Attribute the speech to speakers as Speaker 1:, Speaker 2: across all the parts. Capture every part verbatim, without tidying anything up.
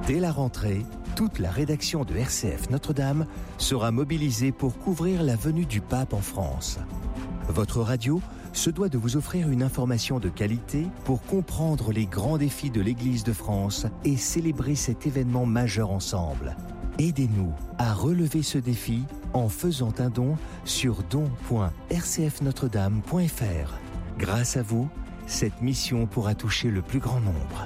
Speaker 1: Dès la rentrée, toute la rédaction de R C F Notre-Dame sera mobilisée pour couvrir la venue du pape en France. Votre radio se doit de vous offrir une information de qualité pour comprendre les grands défis de l'Église de France et célébrer cet événement majeur ensemble. Aidez-nous à relever ce défi en faisant un don sur don point r c f notre dame point f r. Grâce à vous, cette mission pourra toucher le plus grand nombre.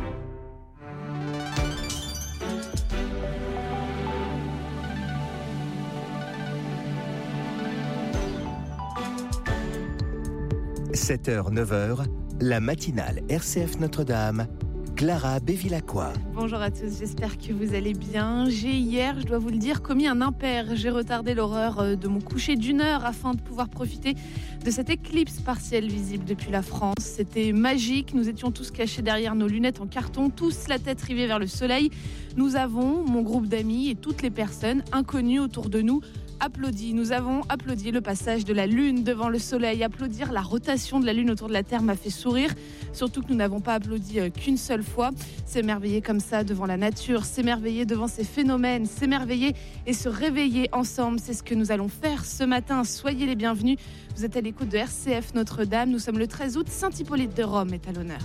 Speaker 1: sept heures neuf heures, la matinale R C F Notre-Dame, Clara Bévilacqua.
Speaker 2: Bonjour à tous, j'espère que vous allez bien. J'ai hier, je dois vous le dire, commis un impair. J'ai retardé l'horreur de mon coucher d'une heure afin de pouvoir profiter de cette éclipse partielle visible depuis la France. C'était magique, nous étions tous cachés derrière nos lunettes en carton, tous la tête rivée vers le soleil. Nous avons, mon groupe d'amis et toutes les personnes inconnues autour de nous, applaudi. Nous avons applaudi le passage de la Lune devant le Soleil. Applaudir la rotation de la Lune autour de la Terre m'a fait sourire. Surtout que nous n'avons pas applaudi qu'une seule fois. S'émerveiller comme ça devant la nature, s'émerveiller devant ces phénomènes, s'émerveiller et se réveiller ensemble. C'est ce que nous allons faire ce matin. Soyez les bienvenus. Vous êtes à l'écoute de R C F Notre-Dame. Nous sommes le treize août. Saint-Hippolyte de Rome est à l'honneur.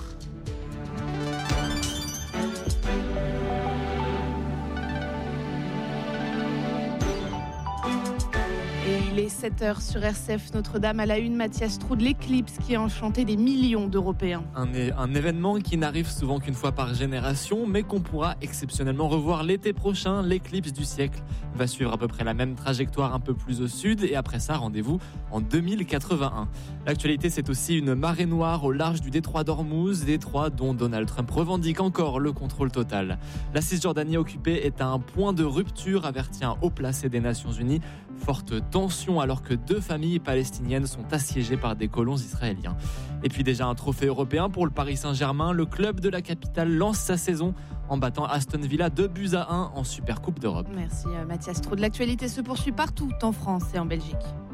Speaker 2: Il est sept heures sur R C F Notre-Dame. À la une, Mathias Trud, l'éclipse qui a enchanté des millions d'Européens.
Speaker 3: Un, é- un événement qui n'arrive souvent qu'une fois par génération, mais qu'on pourra exceptionnellement revoir l'été prochain. L'éclipse du siècle va suivre à peu près la même trajectoire un peu plus au sud. Et après ça, rendez-vous en deux mille quatre-vingt-un. L'actualité, c'est aussi une marée noire au large du détroit d'Ormuz, détroit dont Donald Trump revendique encore le contrôle total. La Cisjordanie occupée est à un point de rupture, avertit un haut placé des Nations Unies. Forte tension alors que deux familles palestiniennes sont assiégées par des colons israéliens. Et puis déjà un trophée européen pour le Paris Saint-Germain. Le club de la capitale lance sa saison en battant Aston Villa deux buts à un en Supercoupe d'Europe.
Speaker 2: Merci Mathias Trud. L'actualité se poursuit partout en France et en Belgique.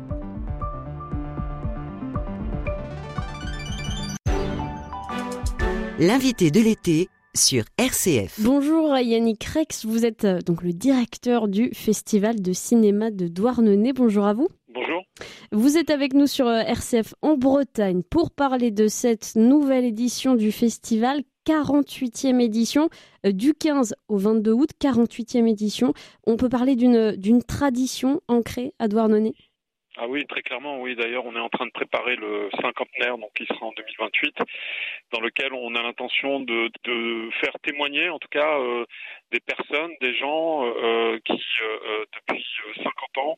Speaker 4: L'invité de l'été sur R C F.
Speaker 5: Bonjour Yannick Rex, vous êtes euh, donc le directeur du Festival de cinéma de Douarnenez. Bonjour à vous.
Speaker 6: Bonjour.
Speaker 5: Vous êtes avec nous sur euh, R C F en Bretagne pour parler de cette nouvelle édition du festival, quarante-huitième édition, euh, du quinze au vingt-deux août, quarante-huitième édition. On peut parler d'une, d'une tradition ancrée à Douarnenez ?
Speaker 6: Ah oui, très clairement, oui. D'ailleurs, on est en train de préparer le cinquantenaire, donc qui sera en deux mille vingt-huit, dans lequel on a l'intention de, de faire témoigner, en tout cas, euh, des personnes, des gens euh, qui, euh, depuis cinquante ans,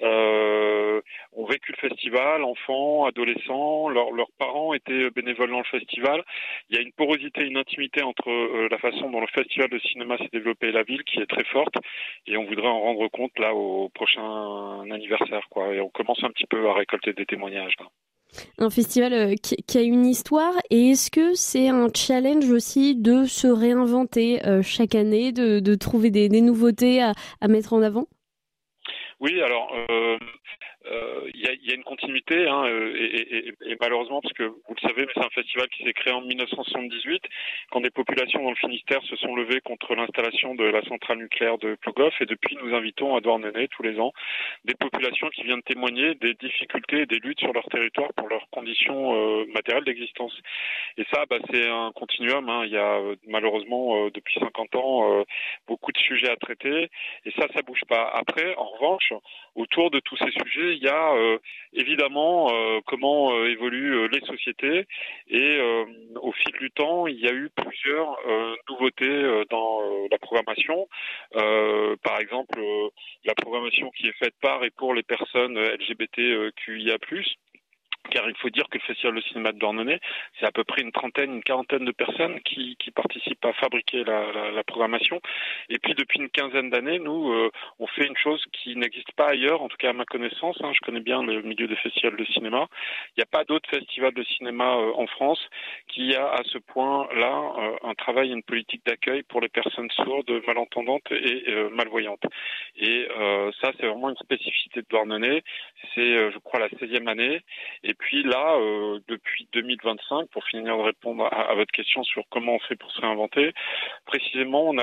Speaker 6: euh, ont vécu le festival, enfants, adolescents, leur, leurs parents étaient bénévoles dans le festival. Il y a une porosité, une intimité entre euh, la façon dont le festival de cinéma s'est développé et la ville qui est très forte, et on voudrait en rendre compte là au prochain anniversaire, quoi. Et on commence un petit peu à récolter des témoignages là.
Speaker 5: Un festival euh, qui, qui a une histoire, et est-ce que c'est un challenge aussi de se réinventer euh, chaque année, de, de trouver des, des nouveautés à, à mettre en avant ?
Speaker 6: Oui, alors euh, euh, y, a, y a une continuité, hein, et, et, et malheureusement, parce que vous le savez, mais c'est un festival qui s'est créé en dix-neuf cent soixante-dix-huit, quand des populations dans le Finistère se sont levées contre l'installation de la centrale nucléaire de Plogoff, et depuis nous invitons à Douarnenez tous les ans des populations qui viennent témoigner des difficultés et des luttes sur leur territoire pour leurs conditions euh, matérielles d'existence. Et ça, bah, c'est un continuum, hein. Il y a euh, malheureusement euh, depuis cinquante ans euh, beaucoup de sujets à traiter, et ça, ça bouge pas. Après, en revanche, autour de tous ces sujets, il y a euh, évidemment euh, comment euh, évoluent euh, les sociétés, et euh, au fil du temps, il y a eu plusieurs euh, nouveautés euh, dans euh, la programmation. Euh, par exemple, euh, la programmation qui est faite par et pour les personnes L G B T Q I A plus. Car il faut dire que le Festival de cinéma de Douarnenez, c'est à peu près une trentaine, une quarantaine de personnes qui, qui participent à fabriquer la, la, la programmation. Et puis depuis une quinzaine d'années, nous, euh, on fait une chose qui n'existe pas ailleurs, en tout cas à ma connaissance. Hein, je connais bien le milieu des festivals de cinéma. Il n'y a pas d'autre festival de cinéma euh, en France qui a à ce point-là euh, un travail et une politique d'accueil pour les personnes sourdes, malentendantes et euh, malvoyantes. Et euh, ça, c'est vraiment une spécificité de Douarnenez. C'est, euh, je crois, la seizième année. Et puis là, euh, depuis deux mille vingt-cinq, pour finir de répondre à, à votre question sur comment on fait pour se réinventer, précisément, on a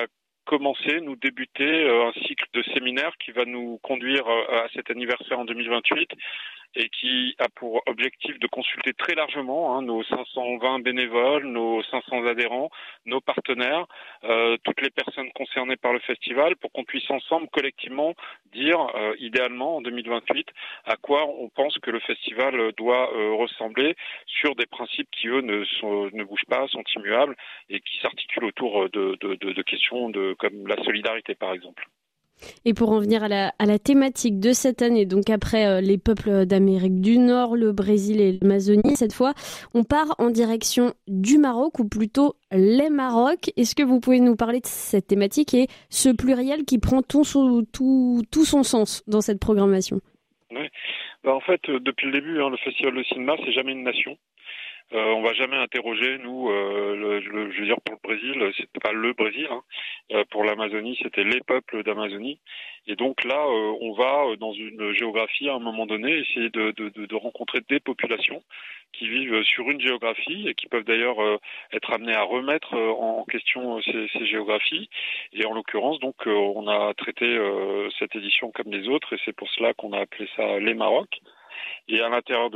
Speaker 6: commencer, nous débuter un cycle de séminaires qui va nous conduire à cet anniversaire en deux mille vingt-huit et qui a pour objectif de consulter très largement hein, nos cinq cent vingt bénévoles, nos cinq cents adhérents, nos partenaires, euh, toutes les personnes concernées par le festival pour qu'on puisse ensemble collectivement dire euh, idéalement en deux mille vingt-huit à quoi on pense que le festival doit euh, ressembler sur des principes qui eux ne, sont, ne bougent pas, sont immuables et qui s'articulent autour de, de, de, de questions de, comme la solidarité par exemple.
Speaker 5: Et pour en venir à la, à la thématique de cette année, donc après euh, les peuples d'Amérique du Nord, le Brésil et l'Amazonie, cette fois, on part en direction du Maroc, ou plutôt les Maroc. Est-ce que vous pouvez nous parler de cette thématique et ce pluriel qui prend tout son, tout, tout son sens dans cette programmation ?
Speaker 6: Oui. Ben, en fait, depuis le début, hein, le Festival de cinéma, c'est jamais une nation. Euh, on va jamais interroger, nous, euh, le, le, je veux dire, pour le Brésil, c'était pas le Brésil, hein. Euh, pour l'Amazonie, c'était les peuples d'Amazonie. Et donc là, euh, on va, dans une géographie, à un moment donné, essayer de, de, de, de rencontrer des populations qui vivent sur une géographie et qui peuvent d'ailleurs euh, être amenées à remettre euh, en question ces, ces géographies. Et en l'occurrence, donc, euh, on a traité euh, cette édition comme les autres, et c'est pour cela qu'on a appelé ça les Maroc. Et à l'intérieur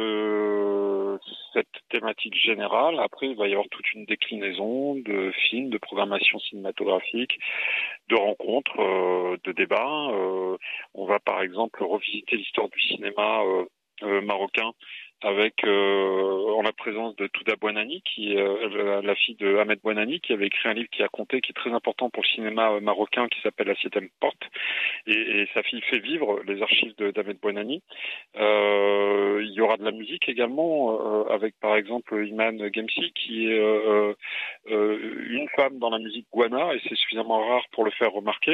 Speaker 6: de cette thématique générale, après, il va y avoir toute une déclinaison de films, de programmation cinématographique, de rencontres, euh, de débats. Euh, on va par exemple revisiter l'histoire du cinéma euh, euh, marocain avec euh, en la présence de Touda Bouanani, qui est euh, la fille de Ahmed Bouanani, qui avait écrit un livre qui a compté, qui est très important pour le cinéma marocain, qui s'appelle La Septième Porte, et, et sa fille fait vivre les archives de, d'Ahmed Bouanani. Euh, il y aura de la musique également, euh, avec par exemple Iman Gemsi, qui est euh, euh, une femme dans la musique gouana, et c'est suffisamment rare pour le faire remarquer.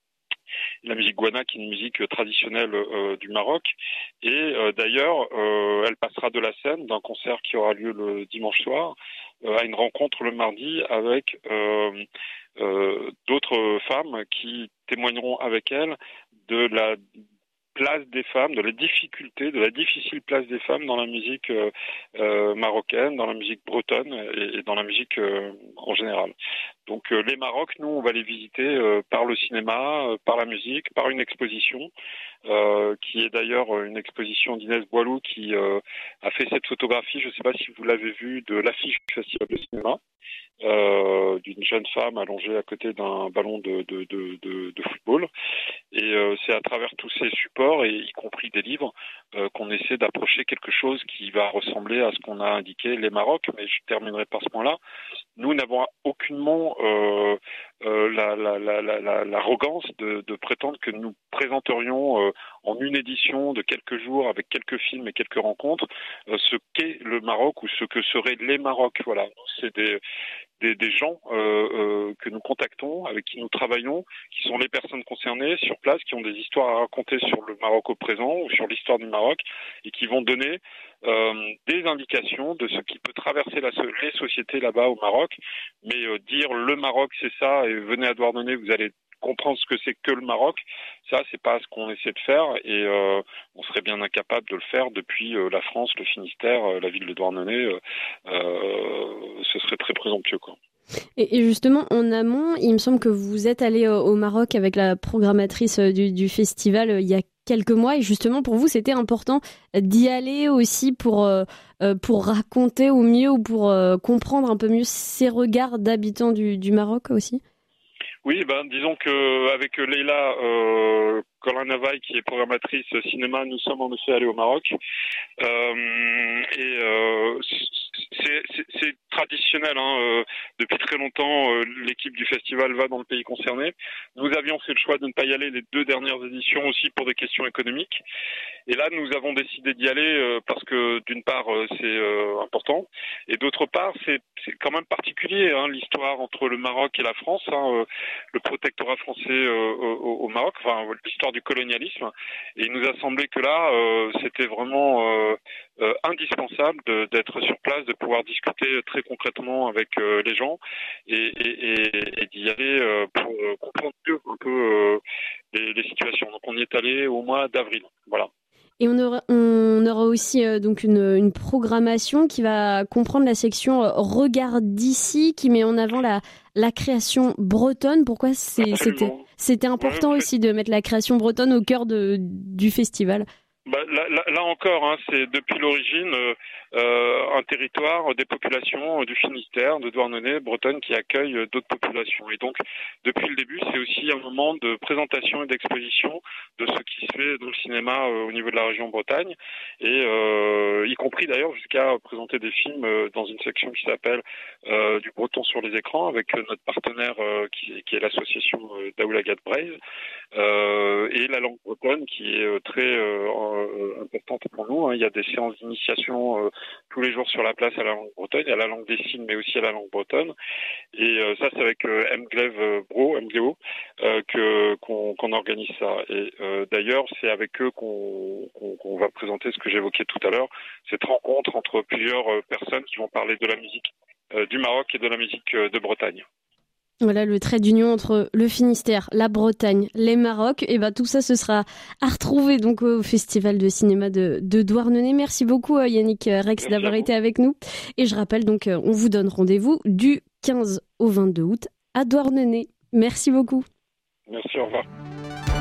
Speaker 6: La musique gouana, qui est une musique traditionnelle euh, du Maroc, et euh, d'ailleurs euh, elle passera de la scène d'un concert qui aura lieu le dimanche soir euh, à une rencontre le mardi avec euh, euh, d'autres femmes qui témoigneront avec elle de la place des femmes, de la difficulté, de la difficile place des femmes dans la musique euh, euh, marocaine, dans la musique bretonne et, et dans la musique euh, en général. Donc euh, les Maroc, nous, on va les visiter euh, par le cinéma, euh, par la musique, par une exposition, euh, qui est d'ailleurs une exposition d'Inès Boilou qui euh, a fait cette photographie, je ne sais pas si vous l'avez vue, de l'affiche du Festival de cinéma, euh, d'une jeune femme allongée à côté d'un ballon de, de, de, de, de football. Et euh, c'est à travers tous ces supports, et y compris des livres, euh, qu'on essaie d'approcher quelque chose qui va ressembler à ce qu'on a indiqué, les Maroc. Mais je terminerai par ce point-là. Nous n'avons aucunement euh, euh, la, la, la, la, l'arrogance de, de prétendre que nous présenterions euh, en une édition de quelques jours, avec quelques films et quelques rencontres, euh, ce qu'est le Maroc ou ce que seraient les Maroc. Voilà, c'est des Des, des gens euh, euh, que nous contactons, avec qui nous travaillons, qui sont les personnes concernées sur place, qui ont des histoires à raconter sur le Maroc au présent ou sur l'histoire du Maroc, et qui vont donner euh, des indications de ce qui peut traverser la, les sociétés là-bas au Maroc. Mais euh, dire le Maroc c'est ça, et venez à Douarnenez, vous allez comprendre ce que c'est que le Maroc, ça c'est pas ce qu'on essaie de faire, et euh, on serait bien incapable de le faire depuis euh, la France, le Finistère, euh, la ville de Douarnenez, euh, euh, ce serait très présomptueux quoi.
Speaker 5: Et, et justement, en amont, il me semble que vous êtes allé au, au Maroc avec la programmatrice du, du festival euh, il y a quelques mois, et justement pour vous c'était important d'y aller aussi pour, euh, pour raconter au mieux, ou pour euh, comprendre un peu mieux ces regards d'habitants du, du Maroc aussi.
Speaker 6: Oui, ben disons que avec Leila euh, Colin Navaille, qui est programmatrice cinéma, nous sommes en effet allés au Maroc. Euh, et euh, c'est, c'est, c'est traditionnel, hein, euh, depuis très longtemps, euh, l'équipe du festival va dans le pays concerné. Nous avions fait le choix de ne pas y aller les deux dernières éditions aussi pour des questions économiques. Et là, nous avons décidé d'y aller euh, parce que d'une part, euh, c'est euh, important, et d'autre part, c'est, c'est quand même particulier, hein, l'histoire entre le Maroc et la France, hein, euh, le protectorat français euh, au, au Maroc, enfin l'histoire du colonialisme. Et il nous a semblé que là, euh, c'était vraiment euh, euh, indispensable de, d'être sur place, de pouvoir discuter très concrètement avec euh, les gens, et, et, et, et d'y aller euh, pour euh, comprendre mieux un peu euh, les, les situations. Donc on y est allé au mois d'avril, voilà.
Speaker 5: Et on aura, on aura aussi euh, donc une, une programmation qui va comprendre la section euh, Regard d'ici, qui met en avant la, la création bretonne. Pourquoi c'est, c'était, c'était important ouais, aussi de mettre la création bretonne au cœur de, du festival?
Speaker 6: Bah, là, là, là encore, hein, c'est depuis l'origine euh, un territoire des populations du Finistère, de Douarnenez, Bretonne, qui accueille d'autres populations. Et donc, depuis le début, c'est aussi un moment de présentation et d'exposition de ce qui se fait dans le cinéma euh, au niveau de la région Bretagne, et euh, y compris d'ailleurs jusqu'à présenter des films euh, dans une section qui s'appelle euh, du breton sur les écrans, avec euh, notre partenaire euh, qui, qui est l'association euh, Daoulagat Braise, euh, et la langue bretonne qui est euh, très euh, Euh, importante pour nous. Hein. Il y a des séances d'initiation euh, tous les jours sur la place à la langue bretonne, à la langue des signes, mais aussi à la langue bretonne. Et euh, ça, c'est avec euh, M. Glaive Bro, M. Gléo, euh, que, qu'on, qu'on organise ça. Et euh, d'ailleurs, c'est avec eux qu'on, qu'on, qu'on va présenter ce que j'évoquais tout à l'heure, cette rencontre entre plusieurs euh, personnes qui vont parler de la musique euh, du Maroc et de la musique euh, de Bretagne.
Speaker 5: Voilà le trait d'union entre le Finistère, la Bretagne, les Maroc. Et ben tout ça, ce sera à retrouver donc au Festival de cinéma de, de Douarnenez. Merci beaucoup Yannick Rex Merci d'avoir été avec nous. Et je rappelle donc, on vous donne rendez-vous du quinze au vingt-deux août à Douarnenez. Merci beaucoup.
Speaker 6: Merci, au revoir.